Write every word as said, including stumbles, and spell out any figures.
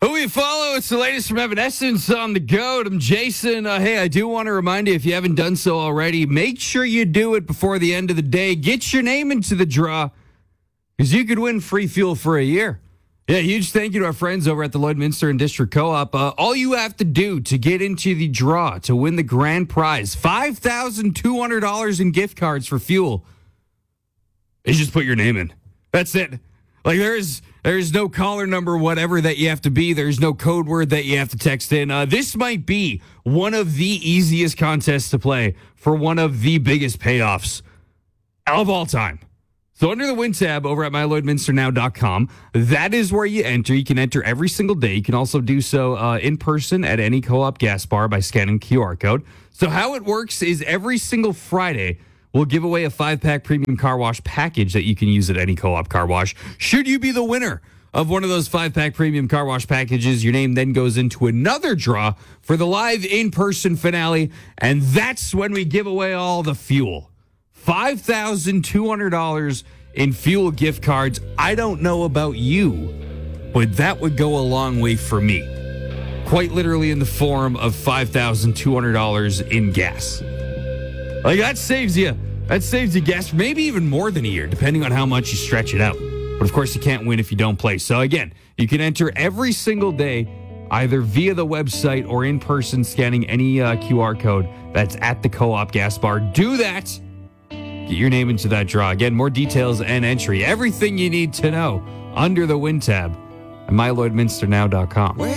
Who we follow? It's the latest from Evanescence on the goat. I'm Jason. Uh, hey, I do want to remind you, if you haven't done so already, make sure you do it before the end of the day. Get your name into the draw, because you could win free fuel for a year. Yeah, huge thank you to our friends over at the Lloydminster and District Co-op. Uh, all you have to do to get into the draw to win the grand prize, five thousand two hundred dollars in gift cards for fuel, is just put your name in. That's it. Like, there's there's no caller number, whatever, that you have to be. There's no code word that you have to text in. Uh, this might be one of the easiest contests to play for one of the biggest payoffs of all time. So under the Win tab over at my lloyd minster now dot com, that is where you enter. You can enter every single day. You can also do so uh, in person at any Co-op gas bar by scanning Q R code. So how it works is every single Friday, we'll give away a five-pack premium car wash package that you can use at any Co-op car wash. Should you be the winner of one of those five-pack premium car wash packages, your name then goes into another draw for the live in-person finale, and that's when we give away all the fuel. five thousand two hundred dollars in fuel gift cards. I don't know about you, but that would go a long way for me. Quite literally in the form of five thousand two hundred dollars in gas. Like, that saves you. That saves you gas for maybe even more than a year, depending on how much you stretch it out. But, of course, you can't win if you don't play. So, again, you can enter every single day, either via the website or in person, scanning any uh, Q R code that's at the Co-op gas bar. Do that. Get your name into that draw. Again, more details and entry. Everything you need to know under the Win tab at my lloyd minster now dot com.